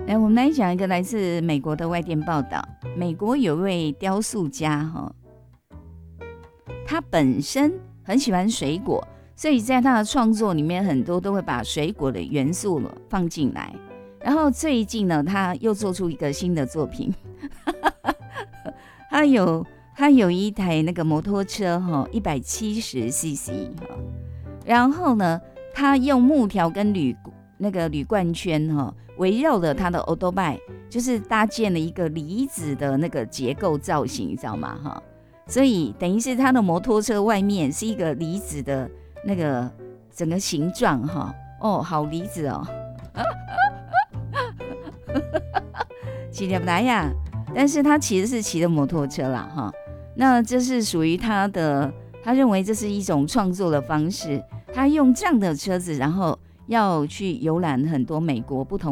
来，我们来讲一个来自美国的外电报道。美国有一位雕塑家，他本身很喜欢水果，所以在他的创作里面很多都会把水果的元素放进来。然后最近呢，他又做出一个新的作品，他有一台那个摩托车170cc， 然后呢，他用木条跟铝罐圈围绕了他的 Autobike， 就是搭建了一个离子的那个结构造型，你知道吗？所以等于是他的摩托车外面是一个离子的那个整个形状好离子哦，骑不来呀。但是他其实是骑的摩托车啦那这是属于他认为这是一种创作的方式，他用这样的车子，然后要去游览很多美国不同